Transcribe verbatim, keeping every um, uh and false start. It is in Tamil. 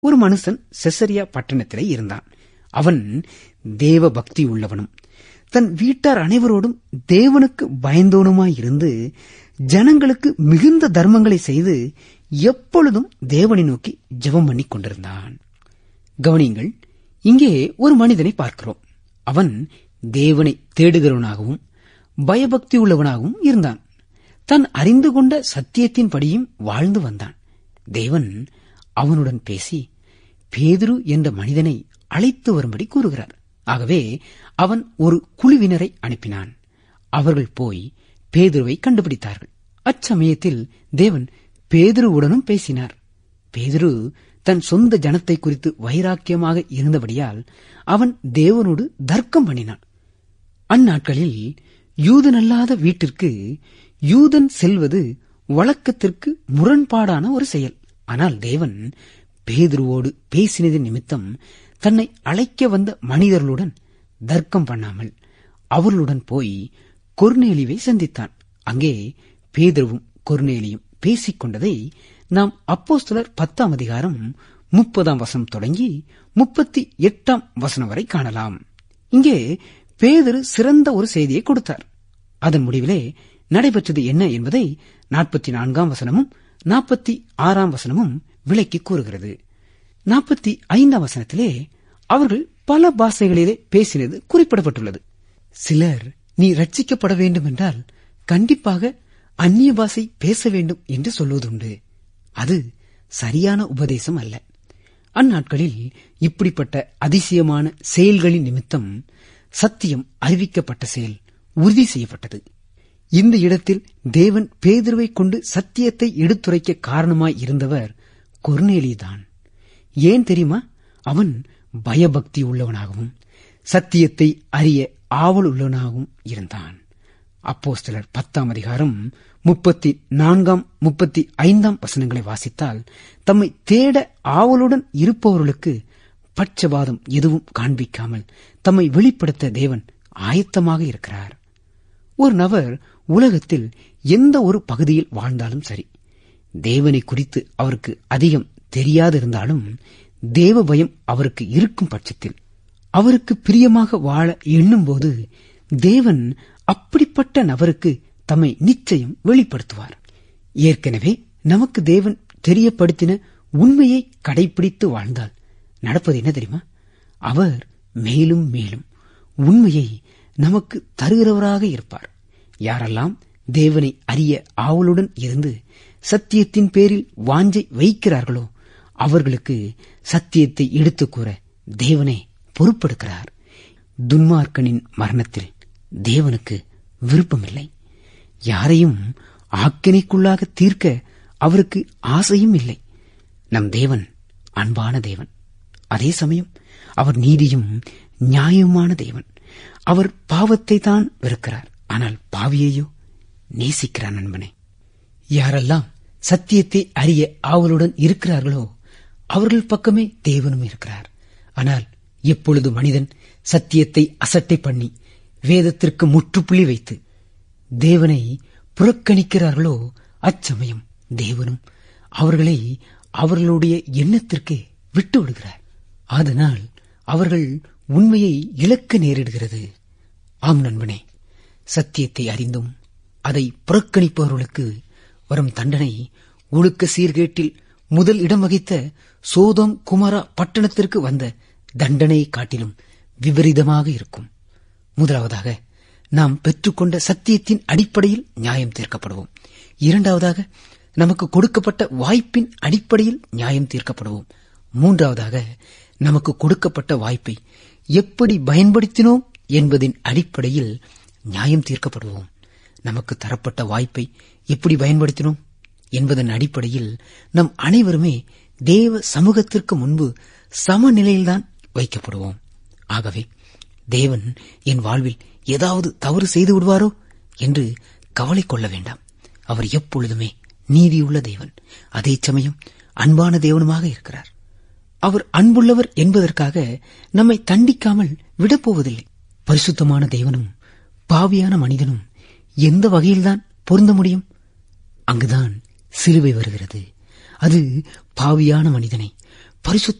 ஒரு மனுஷன் செசரியா பட்டணத்திலே இருந்தான். அவன் தேவ பக்தி உள்ளவனும் தன் வீட்டார் அனைவரோடும் தேவனுக்கு பயந்தோனுமாயிருந்து ஜனங்களுக்கு மிகுந்த தர்மங்களை செய்து எப்பொழுதும் தேவனை நோக்கி ஜெபம் பண்ணி கொண்டிருந்தான். கவனியுங்கள், இங்கே ஒரு மனிதனை பார்க்கிறோம். அவன் தேவனை தேடுகிறவனாகவும் பயபக்தி உள்ளவனாகவும் இருந்தான். தான் அறிந்து கொண்ட சத்தியத்தின்படியும் வாழ்ந்து வந்தான். தேவன் அவனுடன் பேசி பேதுரு என்ற மனிதனை அழைத்து வரும்படி கூறுகிறார். ஆகவே அவன் ஒரு குழுவினரை அனுப்பினான். அவர்கள் போய் பேதுருவை கண்டுபிடித்தார்கள். அச்சமயத்தில் தேவன் பேதுருவுடனும் பேசினார். பேதுரு தன் சொந்த ஜனத்தை குறித்து வைராக்கியமாக இருந்தபடியால் அவன் தேவனோடு தர்க்கம் பண்ணினான். அந்நாட்களில் யூதனல்லாத வீட்டிற்கு யூதன் செல்வது வழக்கத்திற்கு முரண்பாடான ஒரு செயல். ஆனால் தேவன் பேதுருவோடு பேசினதின் நிமித்தம் தன்னை அழைக்க வந்த மனிதர்களுடன் தர்க்கம் பண்ணாமல் அவர்களுடன் போய் கொர்நேலியுவை சந்தித்தான். அங்கே பேதுருவும் கொர்நேலியும் பேசிக் கொண்டதை நாம் அப்போஸ்தலர் பத்தாம் அதிகாரம் முப்பதாம் வசனம் தொடங்கி முப்பத்தி எட்டாம் வசனம் வரை காணலாம். இங்கே பேதுரு சிறந்த ஒரு செய்தியை கொடுத்தார். அதன் முடிவிலே நடைபெற்றது என்ன என்பதை நாற்பத்தி நான்காம் வசனமும் நாற்பத்தி ஆறாம் வசனமும் விளக்கி கூறுகிறது. நாற்பத்தி ஐந்தாம் வசனத்திலே அவர்கள் பல பாஷைகளிலே பேசினது குறிப்பிடப்பட்டுள்ளது. சிலர் நீ ரட்சிக்கப்பட வேண்டும் என்றால் கண்டிப்பாக அந்நிய பாஷை பேச வேண்டும் என்று சொல்வதுண்டு. அது சரியான உபதேசம் அல்ல. அந்நாட்களில் இப்படிப்பட்ட அதிசயமான செயல்களின் நிமித்தம் சத்தியம் அறிவிக்கப்பட்ட செயல் உறுதி செய்யப்பட்டது. இந்த இடத்தில் தேவன் பேதுருவை கொண்டு சத்தியத்தை எடுத்துரைக்க காரணமாய் இருந்தவர் கொர்நேலியுதான். ஏன் தெரியுமா? அவன் பயபக்தி உள்ளவனாகவும் சத்தியத்தை அறிய ஆவல் உள்ளவனாகவும் இருந்தான். அப்போஸ்தலர் பத்தாம் அதிகாரம் முப்பத்தி நான்காம் முப்பத்தி ஐந்தாம் வசனங்களை வாசித்தால் தம்மை தேட ஆவலுடன் இருப்பவர்களுக்கு பட்சபாதம் எதுவும் காண்பிக்காமல் தம்மை வெளிப்படுத்த தேவன் ஆயத்தமாக இருக்கிறார். ஒரு நபர் உலகத்தில் எந்த ஒரு பகுதியில் வாழ்ந்தாலும் சரி, தேவனை குறித்து அவருக்கு அதிகம் தெரியாதிருந்தாலும் தேவ பயம் அவருக்கு இருக்கும் பட்சத்தில் அவருக்கு பிரியமாக வாழ எண்ணும் போது தேவன் அப்படிப்பட்ட நபருக்கு தம்மை நிச்சயம் வெளிப்படுத்துவார். ஏற்கனவே நமக்கு தேவன் தெரியப்படுத்தின உண்மையை கடைபிடித்து வாழ்ந்தால் நடப்பது என்ன தெரியுமா? அவர் மேலும் மேலும் உண்மையை நமக்கு தருகிறவராக இருப்பார். யாரெல்லாம் தேவனை அறிய ஆவலுடன் இருந்து சத்தியத்தின் பேரில் வாஞ்சை வைக்கிறார்களோ அவர்களுக்கு சத்தியத்தை எடுத்துக் கூற தேவனே பொறுப்பெடுக்கிறார். துன்மார்க்கனின் மரணத்தில் தேவனுக்கு விருப்பமில்லை. யாரையும் ஆக்கினைக்குள்ளாக தீர்க்க அவருக்கு ஆசையும் இல்லை. நம் தேவன் அன்பான தேவன். அதே சமயம் அவர் நீதியும் நியாயமான தேவன். அவர் பாவத்தை தான் வெறுக்கிறார், ஆனால் பாவியையோ நேசிக்கிறார். நண்பனே, யாரெல்லாம் சத்தியத்தை அறிய ஆவலுடன் இருக்கிறார்களோ அவர்கள் பக்கமே தேவனும் இருக்கிறார். ஆனால் எப்பொழுது மனிதன் சத்தியத்தை அசட்டை பண்ணி வேதத்திற்கு முற்றுப்புள்ளி வைத்து தேவனை புறக்கணிக்கிறார்களோ அச்சமயம் தேவனும் அவர்களை அவர்களுடைய எண்ணத்திற்கு விட்டு விடுகிறார். அதனால் அவர்கள் உண்மையை இழக்க நேரிடுகிறது. ஆம் நண்பனே, சத்தியத்தை அறிந்தும் அதை புறக்கணிப்பவர்களுக்கு வரும் தண்டனை ஒழுக்க சீர்கேட்டில் முதல் இடம் வகித்த சோதோம் குமாரா பட்டணத்திற்கு வந்த தண்டனையை காட்டிலும் விபரீதமாக இருக்கும். முதலாவதாக நாம் பெற்றுக்கொண்ட சத்தியத்தின் அடிப்படையில் நியாயம் தீர்க்கப்படுவோம். இரண்டாவதாக நமக்கு கொடுக்கப்பட்ட வாய்ப்பின் அடிப்படையில் நியாயம் தீர்க்கப்படுவோம். மூன்றாவதாக நமக்கு கொடுக்கப்பட்ட வாய்ப்பை எப்படி பயன்படுத்தினோம் என்பதின் அடிப்படையில் நியாயம் தீர்க்கப்படுவோம். நமக்கு தரப்பட்ட வாய்ப்பை எப்படி பயன்படுத்தினோம் என்பதன் அடிப்படையில் நம் அனைவருமே தேவ சமூகத்திற்கு முன்பு சமநிலையில்தான் வைக்கப்படுவோம். ஆகவே தேவன் என் வாழ்வில் ஏதாவது தவறு செய்து விடுவாரோ என்று கவலை கொள்ள வேண்டாம். அவர் எப்பொழுதுமே நீதியுள்ள தேவன், அதே சமயம் அன்பான தேவனுமாக இருக்கிறார். அவர் அன்புள்ளவர் என்பதற்காக நம்மை தண்டிக்காமல் விடப்போவதில்லை. பரிசுத்தமான தேவனும் பாவியான மனிதனும் எந்த வகையில்தான் பொருந்த முடியும்? அங்குதான் சிலுவை வருகிறது. அது பாவியான மனிதனை பரிசுத்த